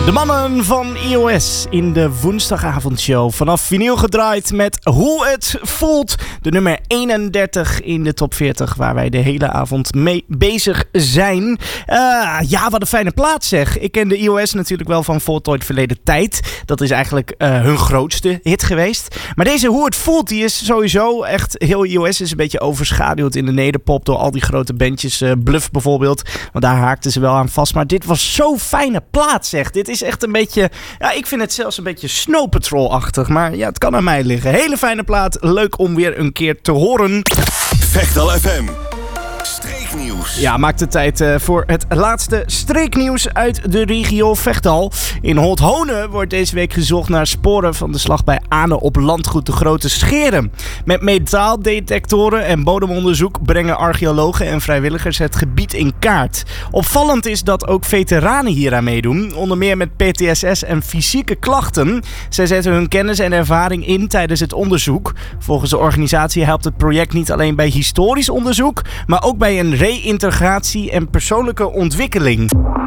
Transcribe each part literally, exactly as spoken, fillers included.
De mannen van I O S in de woensdagavondshow. Vanaf vinyl gedraaid met Hoe het voelt. De nummer eenendertig in de top veertig waar wij de hele avond mee bezig zijn. Uh, ja, wat een fijne plaat zeg. Ik ken de I O S natuurlijk wel van Voltooid Verleden Tijd. Dat is eigenlijk uh, hun grootste hit geweest. Maar deze Hoe het voelt, die is sowieso echt... Heel I O S is een beetje overschaduwd in de nederpop door al die grote bandjes. Uh, Bluff bijvoorbeeld. Want daar haakten ze wel aan vast. Maar dit was zo'n fijne plaat zeg. Dit is echt een beetje... Ja, ik vind het zelfs een beetje Snow Patrol-achtig. Maar ja, het kan aan mij liggen. Hele fijne plaat. Leuk om weer een keer te horen. Vechtal F M. Streeknieuws. Ja, maakt de tijd uh, voor het laatste streeknieuws uit de regio Vechtal. In Holthone wordt deze week gezocht naar sporen van de slag bij Ane op landgoed de Grote Scheren. Met metaaldetectoren en bodemonderzoek brengen archeologen en vrijwilligers het gebied in kaart. Opvallend is dat ook veteranen hieraan meedoen, onder meer met P T S S en fysieke klachten. Zij zetten hun kennis en ervaring in tijdens het onderzoek. Volgens de organisatie helpt het project niet alleen bij historisch onderzoek, maar ook bij een reïntegratie en persoonlijke ontwikkeling.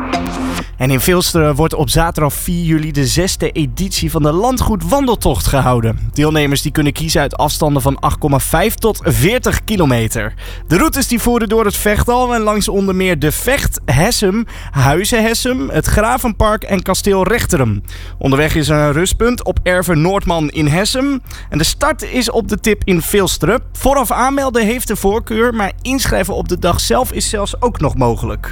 En in Vilsteren wordt op zaterdag vier juli de zesde editie van de Landgoed Wandeltocht gehouden. Deelnemers die kunnen kiezen uit afstanden van acht komma vijf tot veertig kilometer. De routes die voeren door het Vechtal en langs onder meer de Vecht, Hessum, Huizen Hessum, het Gravenpark en Kasteel Rechterem. Onderweg is een rustpunt op Erve Noordman in Hessum. En de start is op de tip in Vilsteren. Vooraf aanmelden heeft de voorkeur, maar inschrijven op de dag zelf is zelfs ook nog mogelijk.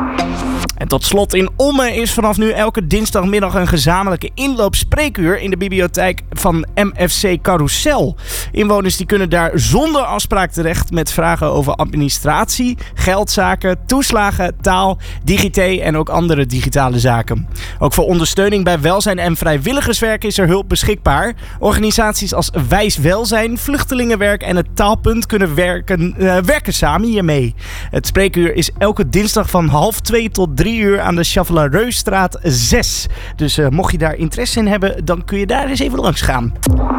En tot slot in Ommen is vanaf nu elke dinsdagmiddag een gezamenlijke inloopspreekuur in de bibliotheek van M F C Carousel. Inwoners die kunnen daar zonder afspraak terecht met vragen over administratie, geldzaken, toeslagen, taal, digité en ook andere digitale zaken. Ook voor ondersteuning bij welzijn en vrijwilligerswerk is er hulp beschikbaar. Organisaties als Wijs Welzijn, Vluchtelingenwerk en het Taalpunt kunnen werken, uh, werken samen hiermee. Het spreekuur is elke dinsdag van half twee tot drie uur aan de Chavalereusstraat zes. Dus uh, mocht je daar interesse in hebben, dan kun je daar eens even langs gaan.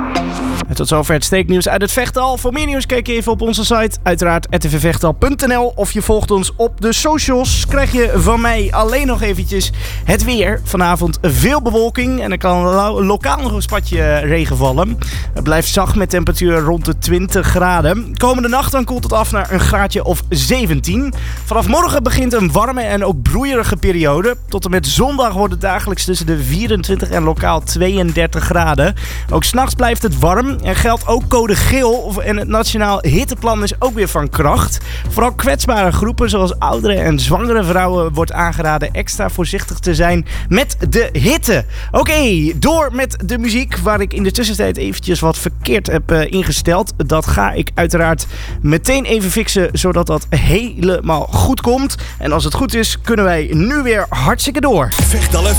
En tot zover het steeknieuws uit het Vechtal. Voor meer nieuws kijk je even op onze site, uiteraard r t v vechtal punt n l, of je volgt ons op de socials. Krijg je van mij alleen nog eventjes het weer. Vanavond veel bewolking en er kan lo- lokaal nog een spatje regen vallen. Het blijft zacht met temperatuur rond de twintig graden. Komende nacht dan koelt het af naar een graadje of zeventien. Vanaf morgen begint een warme en ook broeierige periode. Tot en met zondag wordt het dagelijks tussen de vierentwintig en lokaal tweeëndertig graden. Ook 's nachts blijft het warm. Er geldt ook code geel en het Nationaal Hitteplan is ook weer van kracht. Vooral kwetsbare groepen zoals ouderen en zwangere vrouwen wordt aangeraden extra voorzichtig te zijn met de hitte. Oké, okay, door met de muziek waar ik in de tussentijd eventjes wat verkeerd heb uh, ingesteld. Dat ga ik uiteraard meteen even fixen zodat dat helemaal goed komt. En als het goed is kunnen wij nu weer hartstikke door. Vechtal F